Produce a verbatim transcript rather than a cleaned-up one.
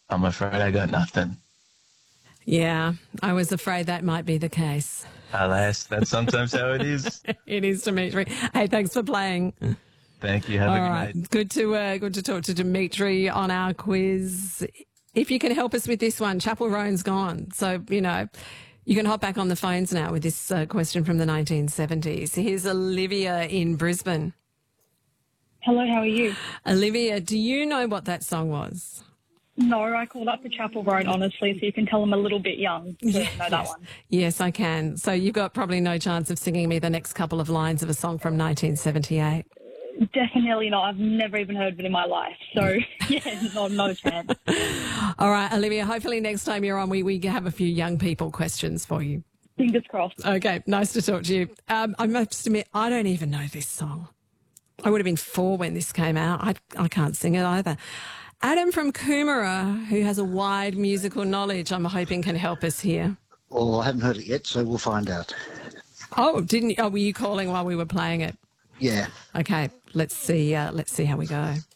I'm afraid I got nothing. Yeah, I was afraid that might be the case. Alas, that's sometimes how it is. It is, Dimitri. Hey, thanks for playing. Thank you. Have a All good right, night. good to uh, good to talk to Dimitri on our quiz. If you can help us with this one, Chapel Roan's gone, so you know you can hop back on the phones now with this uh, question from the nineteen seventies. Here's Olivia in Brisbane. Hello, how are you? Olivia, do you know what that song was? No, I called up for Chapel Roan, honestly, so you can tell I'm a little bit young to Yeah, know that yes. one. Yes, I can. So you've got probably no chance of singing me the next couple of lines of a song from nineteen seventy-eight. Definitely not. I've never even heard of it in my life. So, yeah, not, not a chance. All right, Olivia, hopefully next time you're on, we, we have a few young people questions for you. Fingers crossed. Okay, nice to talk to you. Um, I must admit, I don't even know this song. I would have been four when this came out. I, I can't sing it either. Adam from Coomera, who has a wide musical knowledge, I'm hoping can help us here. Well, I haven't heard it yet, so we'll find out. Oh, didn't? Oh, were you calling while we were playing it? Yeah. Okay, let's see. Uh, let's see how we go.